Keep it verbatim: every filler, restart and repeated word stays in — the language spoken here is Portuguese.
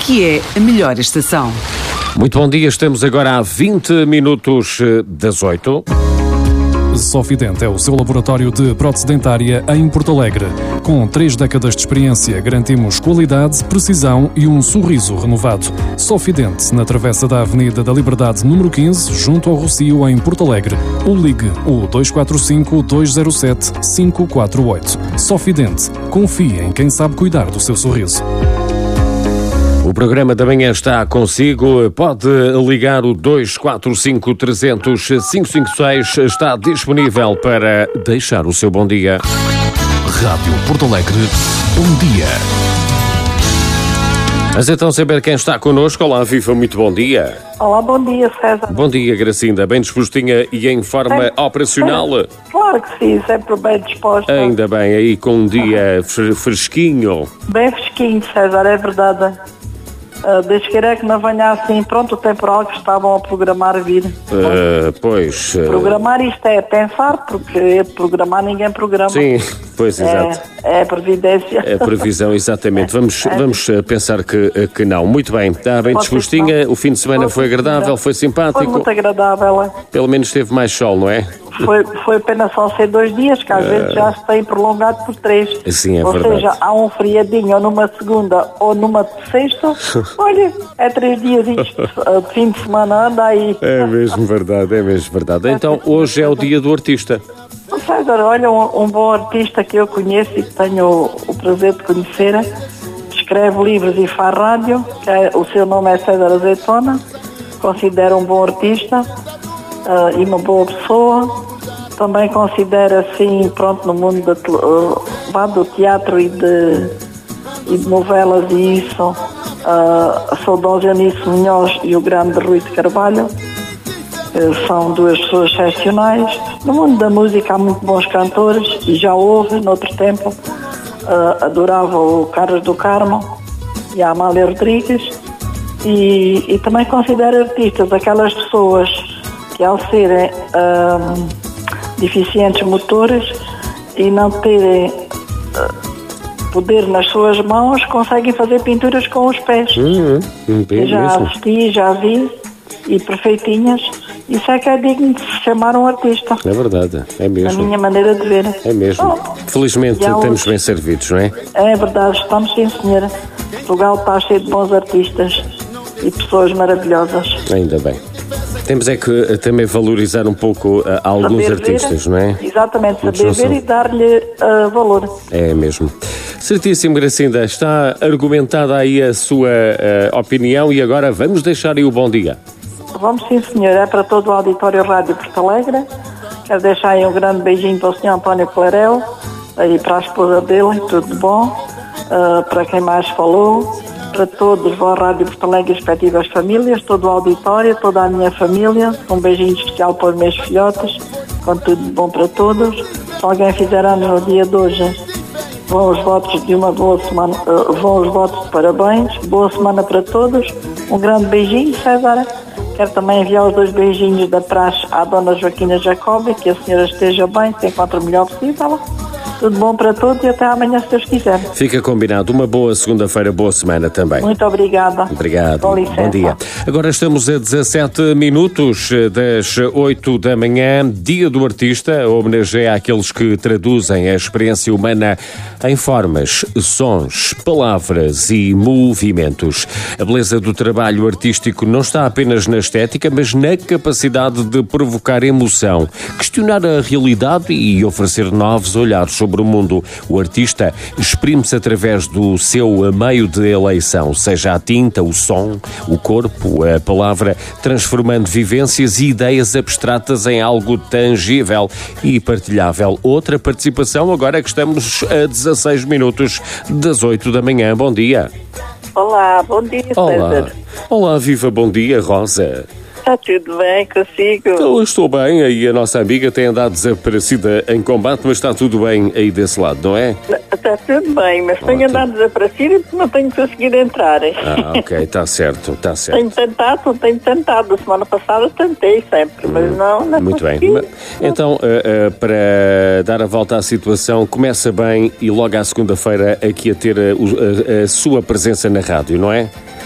que é a melhor estação. Muito bom dia, estamos agora a vinte minutos das oito. Sofident é o seu laboratório de prótese dentária em Porto Alegre. Com três décadas de experiência, garantimos qualidade, precisão e um sorriso renovado. Sofident, na travessa da Avenida da Liberdade, número quinze, junto ao Rocio, em Porto Alegre. Ou ligue o dois quatro cinco, dois zero sete, cinco quatro oito. Sofident. Confie em quem sabe cuidar do seu sorriso. O programa da manhã está consigo. Pode ligar o dois quatro cinco, três zero zero, cinco cinco seis. Está disponível para deixar o seu bom dia. Rádio Porto Alegre. Bom dia. Mas então saber quem está connosco. Olá, Viva, muito bom dia. Olá, bom dia, César. Bom dia, Gracinda. Bem dispostinha e em forma é, operacional? É, claro que sim, sempre bem disposta. Ainda bem, aí com um dia fresquinho. Bem fresquinho, César, é verdade. Uh, Deus queira que não venha assim, pronto, o temporal que estavam a programar vir. Uh, pois... Uh... Programar isto é pensar, porque programar ninguém programa. Sim, pois, exato. É, é a previdência. É a previsão, exatamente. Vamos, é. vamos pensar que, que não. Muito bem, está bem dispostinha, o fim de semana foi agradável, foi simpático. Foi muito agradável. É. Pelo menos teve mais sol, não é? Foi, foi apenas só ser dois dias, que às uh... vezes já se tem prolongado por três. Sim, é ou verdade. Ou seja, há um feriadinho ou numa segunda ou numa sexta, olha, é três dias isto, de fim de semana, anda aí. É mesmo verdade, é mesmo verdade. Então, hoje é o dia do artista. César, olha, um, um bom artista que eu conheço e que tenho o, o prazer de conhecer, escreve livros e faz rádio, que é, o seu nome é César Azeitona, considero um bom artista uh, e uma boa pessoa. Também considero assim, pronto, no mundo da, uh, do teatro e de, e de novelas e isso, uh, a saudosa Eunice Munhoz e o grande Rui de Carvalho, uh, são duas pessoas excepcionais. No mundo da música há muito bons cantores e já houve, noutro tempo, uh, adorava o Carlos do Carmo e a Amália Rodrigues e, e também considero artistas aquelas pessoas que ao serem uh, deficientes motores e não terem uh, poder nas suas mãos, conseguem fazer pinturas com os pés. Uhum, bem já mesmo. assisti, já vi, e perfeitinhas. Isso é que é digno de se chamar um artista. É verdade, é mesmo. A minha maneira de ver. É mesmo. Oh, felizmente estamos outros... bem servidos, não é? É verdade, estamos sim, senhora. Portugal está cheio de bons artistas e pessoas maravilhosas. Ainda bem. Temos é que uh, também valorizar um pouco uh, alguns saber artistas, ver, não é? Exatamente, Muitos saber ver são... e dar-lhe uh, valor. É mesmo. Certíssimo, Gracinda. Está argumentada aí a sua uh, opinião e agora vamos deixar aí o bom dia. Vamos sim, senhor. É para todo o auditório Rádio Porto Alegre. Quero deixar aí um grande beijinho para o senhor António Clarel, aí para a esposa dele, tudo bom. Uh, para quem mais falou, para todos, vão à Rádio Porto Alegre e respectivas famílias, todo o auditório, toda a minha família. Um beijinho especial para os meus filhotes, com tudo de bom para todos. Se alguém fizer anos no dia de hoje, vão os votos de uma boa semana, uh, vão os votos de parabéns. Boa semana para todos. Um grande beijinho, César. Quero também enviar os dois beijinhos da praxe à dona Joaquina Jacobi, que a senhora esteja bem, se encontra o melhor possível. Tudo bom para todos e até amanhã, se Deus quiser. Fica combinado. Uma boa segunda-feira, boa semana também. Muito obrigada. Obrigado. Com licença. Bom dia. Agora estamos a dezassete minutos das oito da manhã. Dia do Artista. Homenageia àqueles que traduzem a experiência humana em formas, sons, palavras e movimentos. A beleza do trabalho artístico não está apenas na estética, mas na capacidade de provocar emoção, questionar a realidade e oferecer novos olhares sobre sobre o mundo. O artista exprime-se através do seu meio de eleição, seja a tinta, o som, o corpo, a palavra, transformando vivências e ideias abstratas em algo tangível e partilhável. Outra participação agora que estamos a dezasseis minutos das oito da manhã. Bom dia. Olá, bom dia, Olá. César. Olá, viva, bom dia, Rosa. Está tudo bem consigo? Eu estou bem, aí a nossa amiga tem andado desaparecida em combate, mas está tudo bem aí desse lado, não é? Está tudo bem, mas tenho andado desaparecida porque não tenho conseguido entrar. Ah, ok, está certo, está certo. Tenho tentado, não tenho tentado. A semana passada tentei sempre, mas hum, não, não muito consegui. bem. Então, uh, uh, para dar a volta à situação, começa bem e logo à segunda-feira aqui a ter a, a, a sua presença na rádio, não é?